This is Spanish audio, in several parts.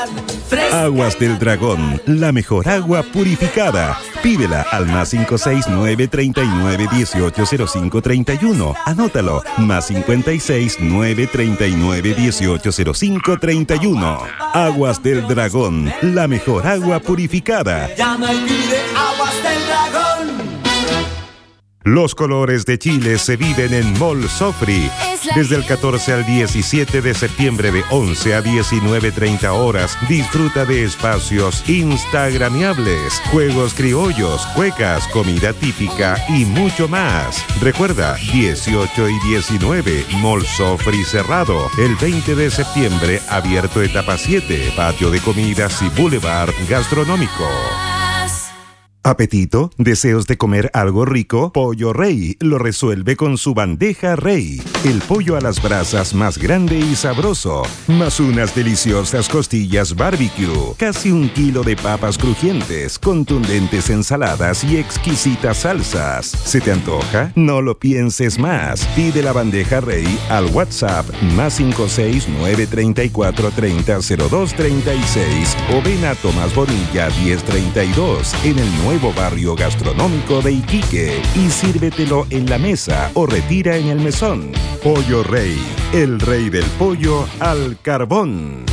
Aguas del Dragón, la mejor agua purificada. Pídela al +569 39 18 05 31. Anótalo, +569 39 18 05 31. Aguas del Dragón, la mejor agua purificada. Llama y pide Aguas del Dragón. Los colores de Chile se viven en Mall Sofri. Desde el 14 al 17 de septiembre de 11 a 19:30 horas, disfruta de espacios instagramiables, juegos criollos, cuecas, comida típica y mucho más. Recuerda, 18 y 19, Mall Sofri cerrado. El 20 de septiembre, abierto etapa 7, patio de comidas y boulevard gastronómico. ¿Apetito? ¿Deseos de comer algo rico? Pollo Rey lo resuelve con su bandeja Rey. El pollo a las brasas más grande y sabroso, más unas deliciosas costillas barbecue, casi 1 kilo de papas crujientes, contundentes ensaladas y exquisitas salsas. ¿Se te antoja? No lo pienses más. Pide la bandeja Rey al WhatsApp +569 34 30 02 36 o ven a Tomás Bonilla 1032 en el nuevo barrio gastronómico de Iquique y sírvetelo en la mesa o retira en el mesón. Pollo Rey, el rey del pollo al carbón.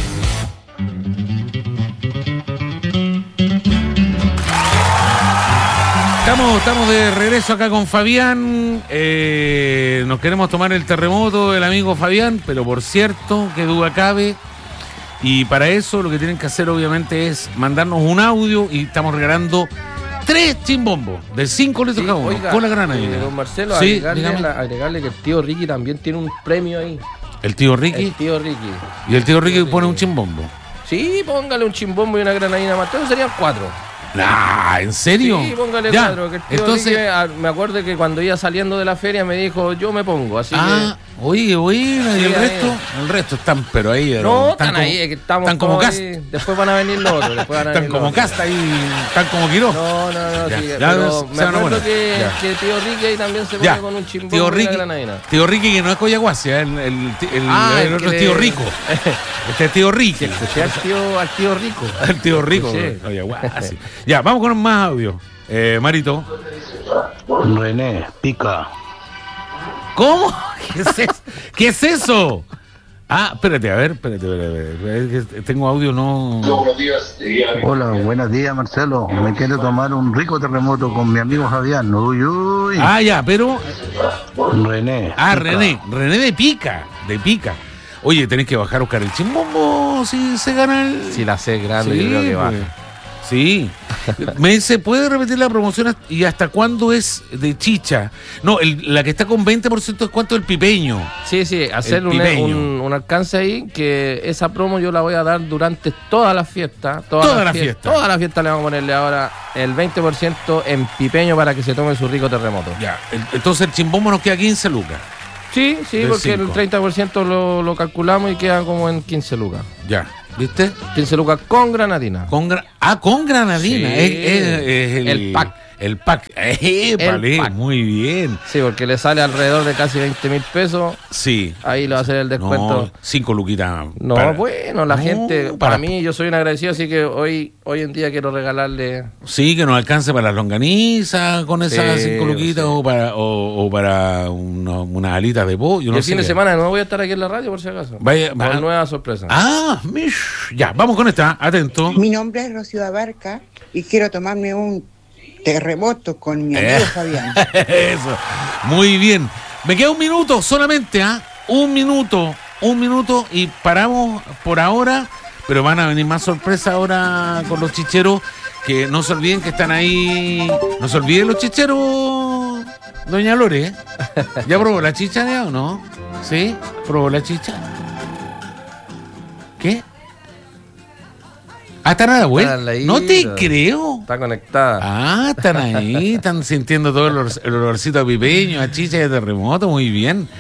Estamos de regreso acá con Fabián. Nos queremos tomar el terremoto del amigo Fabián, pero por cierto, que duda cabe. Y para eso lo que tienen que hacer obviamente es mandarnos un audio y estamos regalando 3 chimbombos de 5 litros cada uno, oiga, con la granadina. Don Marcelo, Sí, agregarle que el tío Ricky también tiene un premio ahí. ¿El tío Ricky? El tío Ricky. Y el tío Ricky pone un chimbombo. Sí, póngale un chimbombo y una granadina más. Entonces serían 4. Nah, ¿en serio? Sí, póngale ya. 4. Que el tío Entonces, Ricky, me acuerdo que cuando iba saliendo de la feria me dijo, yo me pongo, así que... Oye, ¿y Sí, el ahí. resto? El resto están, pero ahí... No, están ahí, es que estamos están como todos cast. ahí. Después van a venir los otros. Están como casta y están como Quiró. No, Ya, sí, ya pero se me van a acuerdo poner. Ya. que tío Ricky ahí también se pone Ya. con un chimbombo Tío y Ricky, una granadina. tío Ricky que no es Coyahuasia, el el otro que es tío le- Rico. Este es tío Ricky. Escuché al tío Rico. El tío Rico. Sí. Coyahuasia. Ya, vamos con más audio. Marito. René, pica. ¿Cómo? ¿Qué es eso? Ah, espérate. Es que tengo audio, no... Hola, buenos días, Marcelo. Me quiero tomar un rico terremoto con mi amigo Fabián. Uy, uy. Ah, ya, pero... René. Ah, pica. René de pica. Oye, tenés que bajar a buscar el chimbombo si se gana el... Si la C grande, Sí, yo creo que pues. baja. Sí. Me dice, ¿puede repetir la promoción y hasta cuándo es de chicha? No, la que está con 20% de descuento es el pipeño. Sí, hacer El pipeño. un alcance ahí, que esa promo yo la voy a dar durante todas las fiestas. Toda la fiesta. Toda la fiesta le vamos a ponerle ahora el 20% en pipeño para que se tome su rico terremoto. Ya, entonces el chimbombo nos queda 15 lucas. Sí, Del porque 5. el 30% lo calculamos y queda como en 15 lucas. Ya, ¿viste? 15 lucas con granadina. Con granadina. Sí. Es El pack. El pack. Vale, pack. muy bien. Sí, porque le sale alrededor de casi 20.000 pesos. Sí. Ahí le va a hacer el descuento. No, 5 luquitas. No, bueno, la No, gente, para mí, yo soy un agradecido, así que hoy en día quiero regalarle. Sí, que nos alcance para las longanizas con esas Sí, 5 luquitas sí. o para unas alitas de pollo. Y No el sé fin de qué. semana no voy a estar aquí en la radio, por si acaso. Vaya, Con nueva sorpresa. Ya, vamos con esta. Atento. Mi nombre es Rocío Abarca y quiero tomarme un terremoto con mi amigo Fabián. Eso. Muy bien. Me queda 1 minuto solamente, Un minuto y paramos por ahora, pero van a venir más sorpresas ahora con los chicheros, que no se olviden que están ahí. No se olviden los chicheros, doña Lore. ¿Ya probó la chicha ya o no? ¿Sí? ¿Probó la chicha? ¿Qué? ¿Están a la vuelta? Están ahí, No te creo. Está conectada. Están ahí, están sintiendo todo el olorcito a pipeño, a chicha y a terremoto, muy bien.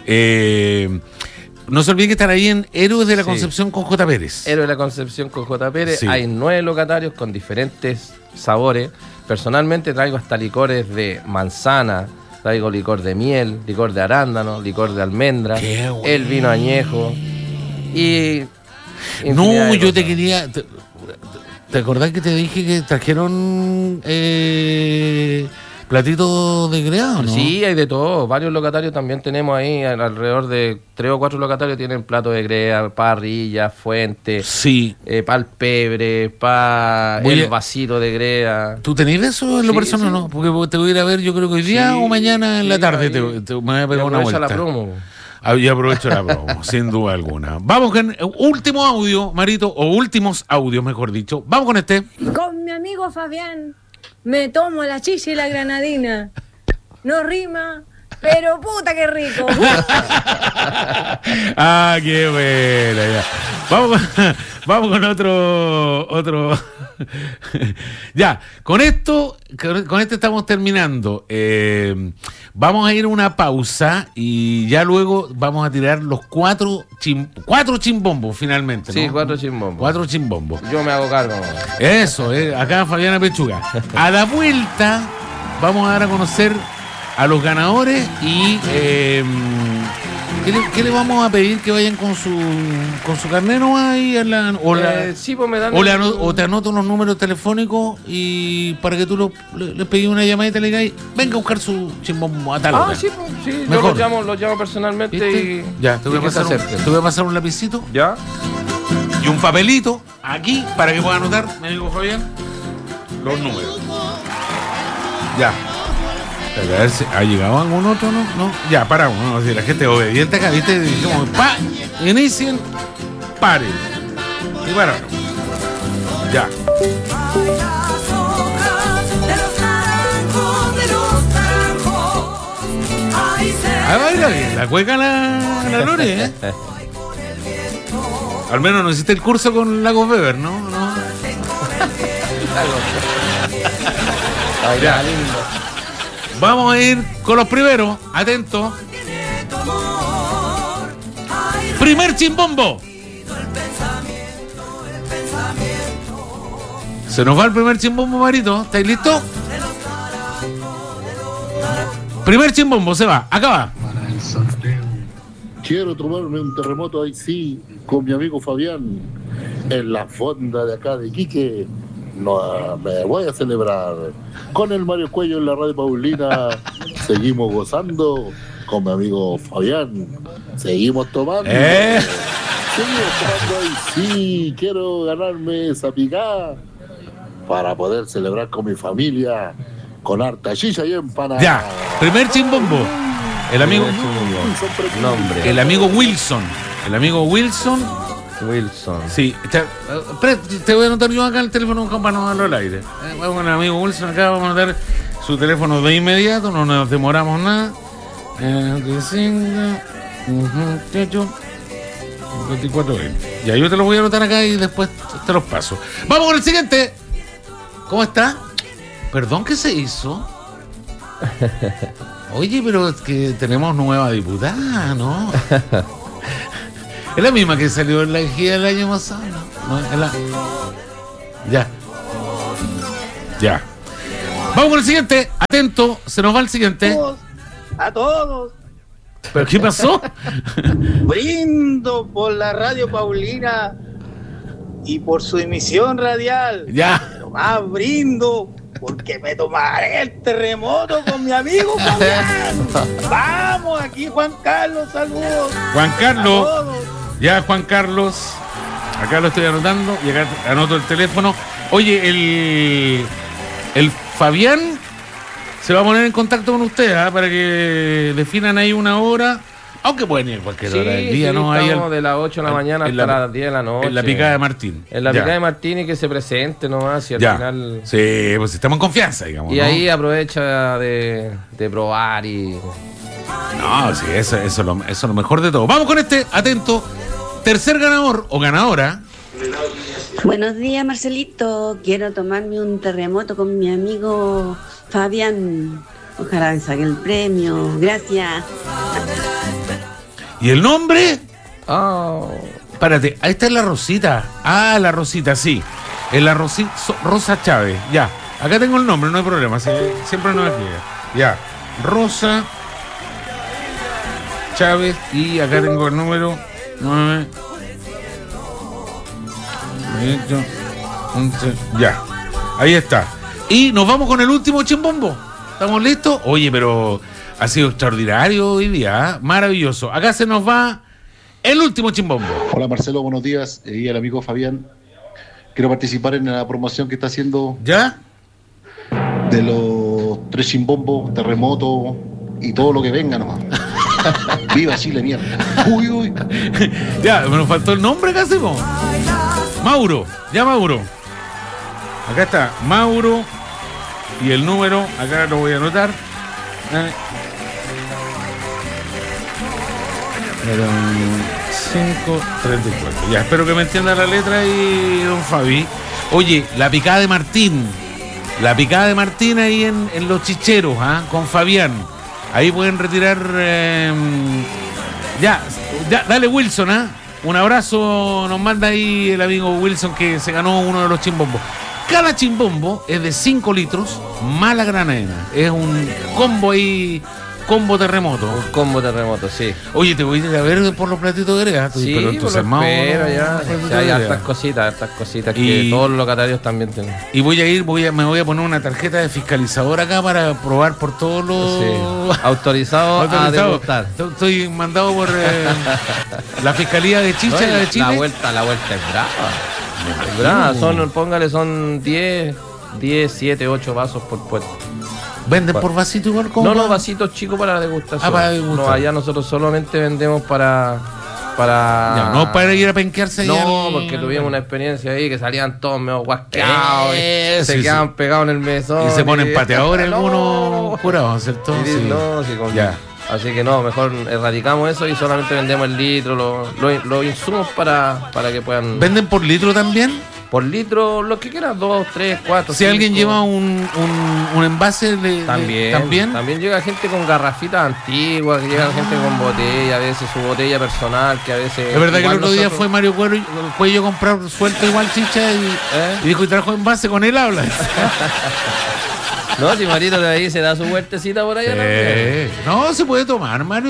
No se olviden que están ahí en Héroes de la Concepción con J. Pérez. Héroe de la Concepción con J. Pérez. Sí. Hay 9 locatarios con diferentes sabores. Personalmente traigo hasta licores de manzana, traigo licor de miel, licor de arándano, licor de almendra, Qué bueno. el vino añejo. Y No, yo te quería... ¿Te acordás que te dije que trajeron platitos de greda, no? Sí, hay de todo. Varios locatarios también tenemos ahí. Alrededor de 3 o 4 locatarios tienen platos de greda, parrilla, fuente, Sí. palpebre, el vasito de greda. ¿Tú tenés de eso en lo Sí, personal, sí. no? Porque te voy a ir a ver, yo creo que hoy día o mañana en la tarde ahí. me voy a pegar una vuelta. La promo. Y aprovecho la promo, sin duda alguna. Vamos con el último audio, Marito, o últimos audios, mejor dicho. Vamos con este. Con mi amigo Fabián me tomo la chicha y la granadina. No rima, pero puta que rico. Ah, qué buena. Ya. Vamos con otro. Ya, con esto estamos terminando. Vamos a ir a una pausa y ya luego vamos a tirar los cuatro chimbombos finalmente, ¿no? Sí, 4 chimbombos. 4 chimbombos. Yo me hago cargo. Eso, acá Fabiana Pechuga. A la vuelta vamos a dar a conocer a los ganadores y ¿qué le vamos a pedir? Que vayan con su carnet nomás ahí Sí, pues me dan o te anoto los números telefónicos y para que tú le pedís una llamadita y le digas, venga a buscar su chimbombo a tal hora. Sí, pues, sí. Mejor. Yo los llamo personalmente. ¿Viste? Y Ya, te voy a pasar un lapicito ¿Ya? y un papelito aquí para que pueda anotar, me dijo Fabián, los números. Ya. A ver si ha llegado algún otro, ¿no? No, ya, paramos, ¿no? Si la gente es obediente acá, ¿viste? Dijimos, inicien, paren. Y pararon. Ya. Ah, baila bien, la cueca la Lore, ¿eh? Al menos no hiciste el curso con Lagos Weber, ¿no? Ya, lindo. Vamos a ir con los primeros. Atentos. Primer chimbombo. Se nos va el primer chimbombo, Marito. ¿Estáis listos? Primer chimbombo se va. Acá va. Quiero tomarme un terremoto ahí sí con mi amigo Fabián en la fonda de acá de Iquique. No, me voy a celebrar con el Mario Cuello en la radio Paulina. Seguimos gozando con mi amigo Fabián. Seguimos tomando. Seguimos tomando ahí sí. Quiero ganarme esa picada para poder celebrar con mi familia con harta chicha y empanada. Ya, primer chimbombo. El amigo Nombre. El amigo Wilson. El amigo Wilson. Sí. Te voy a anotar yo acá el teléfono para no darlo al aire. Vamos con el amigo Wilson acá, vamos a anotar su teléfono de inmediato, no nos demoramos nada. 2420. Ya, yo te lo voy a anotar acá y después te los paso. Vamos con el siguiente. ¿Cómo está? Perdón, ¿qué se hizo? Oye, pero es que tenemos nueva diputada, ¿no? Es la misma que salió en la elegida del año pasado, ¿no? Es la... Ya. Vamos con el siguiente. Atento, se nos va el siguiente. A todos. ¿Pero qué pasó? Brindo por la radio Paulina y por su emisión radial. Ya. Pero más brindo porque me tomaré el terremoto con mi amigo Fabián. Vamos, aquí Juan Carlos, saludos. Juan Carlos. Ya, Juan Carlos. Acá lo estoy anotando y acá anoto el teléfono. Oye, el Fabián se va a poner en contacto con ustedes para que definan ahí una hora. Aunque pueden ir a cualquier hora del día, ¿no? Estamos de las 8 de la mañana hasta las 10 de la noche. En la picada de Martín. En la picada de Martín y que se presente nomás y al final... Sí, pues estamos en confianza, digamos. Y ¿no? ahí aprovecha de probar y... No, sí, eso es lo mejor de todo. Vamos con este, atento. Tercer ganador o ganadora. Buenos días, Marcelito. Quiero tomarme un terremoto con mi amigo Fabián. Ojalá me saque el premio. Gracias. ¿Y el nombre? Espérate, ahí está la Rosita. Ah, la Rosita, sí. Es la Rosa Chávez. Ya. Acá tengo el nombre, no hay problema. Siempre nos escribe. Ya. Rosa Chávez. Y acá tengo el número 9. Ya, ahí está. Y nos vamos con el último chimbombo. ¿Estamos listos? Oye, pero ha sido extraordinario hoy día, ¿eh? Maravilloso. Acá se nos va el último chimbombo. Hola Marcelo, buenos días. Y el amigo Fabián. Quiero participar en la promoción que está haciendo. ¿Ya? De los 3 chimbombos, terremotos y todo lo que venga nomás. Viva Chile, mierda. Uy, uy. Ya, me nos faltó el nombre casi, po. Mauro, ya Mauro. Acá está, Mauro. Y el número, acá lo voy a anotar. 534. Ya, espero que me entienda la letra y don Fabi. Oye, la picada de Martín. La picada de Martín ahí en Los Chicheros, con Fabián. Ahí pueden retirar. Ya, dale Wilson, un abrazo, nos manda ahí el amigo Wilson que se ganó uno de los chimbombos. Cada chimbombo es de 5 litros más la granadina. Es un combo ahí, combo terremoto. Un combo terremoto, sí. Oye, te voy a ir a ver por los platitos de greda. Sí, pero entusiasmado. Ya hay hartas cositas que todos los locatarios también tienen. Y voy a ir, me voy a poner una tarjeta de fiscalizador acá para probar por todos los... Sí. Autorizado a degustar. Estoy mandado por la Fiscalía de Chicha de Chile. La vuelta es brava. Son 10, 7, 8 vasos por puesto. ¿Venden por vasito igual? No, vasitos chicos para la degustación. Para degustar. No, allá nosotros solamente vendemos para... Ya, no para ir a penquearse allá. No, porque tuvimos una experiencia ahí que salían todos medio guasqueados, se quedaban pegados en el mesón. Y se ponen pateadores algunos curados, ¿cierto? Ya. Así que no, mejor erradicamos eso y solamente vendemos el litro, los insumos para que puedan... ¿Venden por litro también? Por litro, lo que quieras, 2, 3, 4, Si 5. alguien lleva un envase También llega gente con garrafitas antiguas, que llega gente con botella, a veces su botella personal, que a veces... Es verdad que el otro día fue Mario Cuello a comprar suelto igual chicha y dijo, y trajo envase, con él habla. No, si Marito de ahí se da su vueltecita por allá. No, se puede tomar, Mario.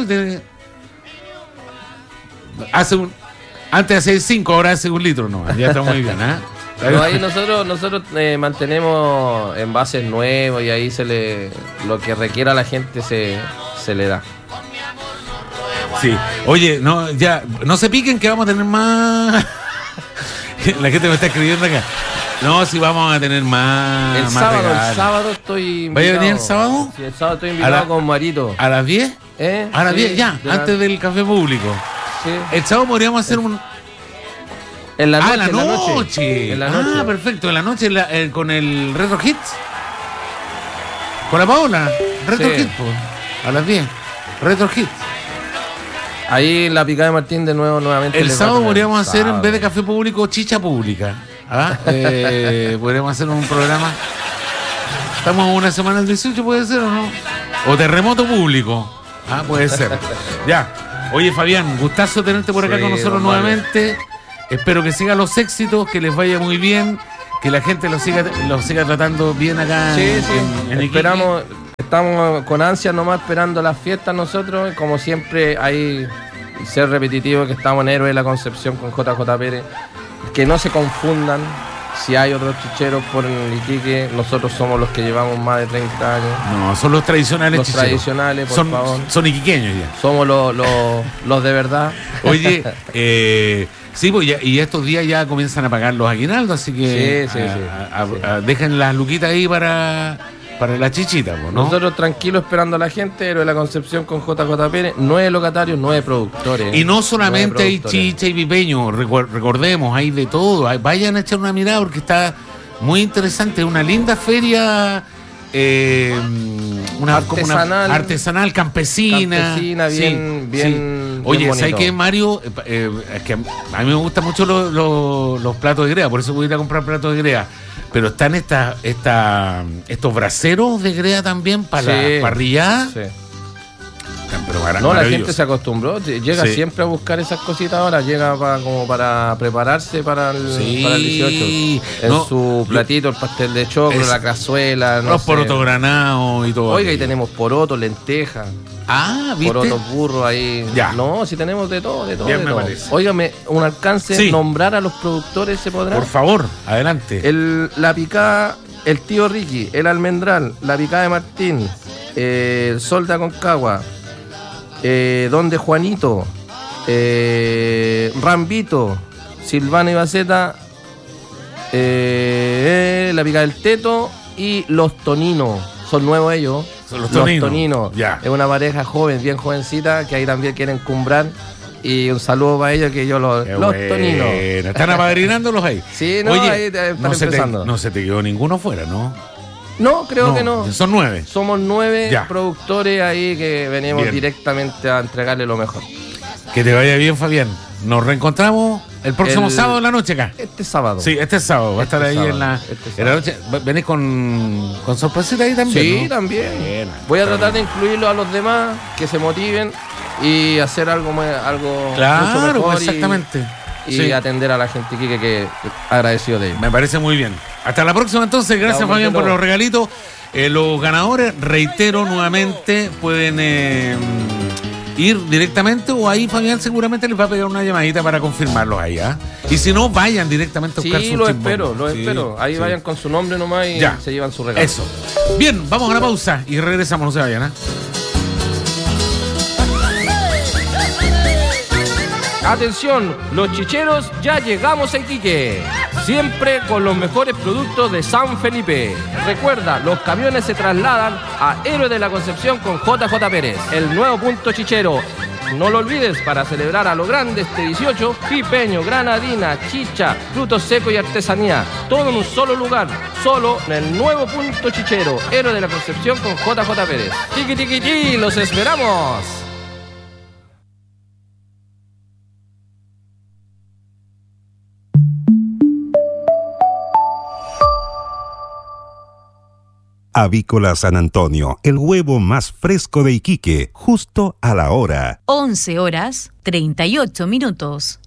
Antes hacía 5, ahora hace 1 litro, no. Ya está muy bien, No, ahí nosotros mantenemos envases nuevos y ahí lo que requiera la gente se le da. Sí. Oye, no se piquen que vamos a tener más. La gente me está escribiendo acá. No, si vamos a tener más. El sábado estoy invitado. ¿Vaya a venir el sábado? Sí, el sábado estoy invitado con Marito. ¿A las 10? A las 10, ya, antes del café público. Sí. El sábado podríamos hacer en la noche. En la noche. Perfecto, en la noche con el Retro Hits. Con la Paola. Retro Hits, a las 10. Retro Hits. Ahí en la picada de Martín nuevamente. El sábado podríamos hacer, en vez de café público, chicha pública. Podríamos hacer un programa. Estamos una semana el 18, puede ser o no. O terremoto público. Puede ser. Ya. Oye, Fabián, gustazo tenerte por acá con nosotros nuevamente. Espero que sigan los éxitos, que les vaya muy bien, que la gente los siga tratando bien acá. En esperamos, estamos con ansias nomás esperando las fiestas nosotros. Como siempre, hay ser repetitivo que estamos en Héroe de la Concepción con JJ Pérez. Que no se confundan. Si hay otros chicheros por el Iquique, nosotros somos los que llevamos más de 30 años. No, son los tradicionales chicheros. Los tradicionales, por favor. Son iquiqueños ya. Somos los de verdad. Oye, sí, pues y estos días ya comienzan a pagar los aguinaldos, así que dejen las luquitas ahí para la chichita, ¿no? Nosotros tranquilos esperando a la gente, Héroe de la Concepción con JJ Pérez, 9 locatarios, 9 productores. Y no solamente hay chicha y pipeño, recordemos, hay de todo. Vayan a echar una mirada porque está muy interesante, una linda feria artesanal, campesina, bien. Oye, ¿sabes qué, Mario? Es que a mí me gustan mucho los platos de greda, por eso voy a ir a comprar platos de greda. Pero están estos braseros de greda también para la parrillada. Sí. No, la gente se acostumbró, llega siempre a buscar esas cositas ahora, llega como para prepararse para el 18. Su platito, el pastel de choclo, la cazuela, los porotos granados y todo. Oiga, y tenemos porotos, lentejas. ¿viste? Porotos, burros ahí. Ya. No, si tenemos de todo, Bien, de me todo. parece. Óigame, un alcance, Sí. nombrar a los productores, ¿se podrá? Por favor, adelante. La picada, el tío Ricky, el almendral, la picada de Martín, el Sol de Aconcagua, Donde Juanito, Rambito, Silvana y Baceta, la picada del Teto y los Toninos. Son nuevos ellos. Son los Toninos. Ya. Es una pareja joven, bien jovencita, que ahí también quieren cumbrar. Y un saludo para ellos, que yo los Toninos. Están apadrinándolos ahí. Sí, no, Oye, ahí están no empezando. no se te quedó ninguno fuera, ¿no? No, creo que no. Son 9. Somos 9 Ya. productores ahí que venimos Bien. directamente a entregarle lo mejor. Que te vaya bien, Fabián. Nos reencontramos el próximo sábado en la noche acá. Este sábado. Sí, este sábado. Va a estar ahí sábado, en la noche. ¿Venís con sorpresita ahí también? Sí, ¿no? también. Bien. Voy a tratar de incluirlo a los demás, que se motiven y hacer algo mucho Claro, mejor. exactamente. Y Sí. atender a la gente que agradecido de ellos. Me parece muy bien. Hasta la próxima entonces. Gracias, Chao, Fabián, por Marcelo. los regalitos. Los ganadores, reitero nuevamente, pueden ir directamente o ahí Fabián seguramente les va a pegar una llamadita para confirmarlos ahí. Y si no, vayan directamente a buscar Sí, sus lo chimbomos. espero. Ahí sí. vayan con su nombre nomás y Ya. se llevan su regalo. Eso. Bien, vamos a la pausa y regresamos. No se vayan, Atención, los chicheros, ya llegamos a Iquique. Siempre con los mejores productos de San Felipe. Recuerda, los camiones se trasladan a Héroe de la Concepción con JJ Pérez, el nuevo punto chichero. No lo olvides, para celebrar a lo grande este 18, pipeño, granadina, chicha, frutos secos y artesanía. Todo en un solo lugar, solo en el nuevo punto chichero, Héroe de la Concepción con JJ Pérez. Tiqui tiqui ti, los esperamos. Avícola San Antonio, el huevo más fresco de Iquique, justo a la hora. 11 horas 38 minutos.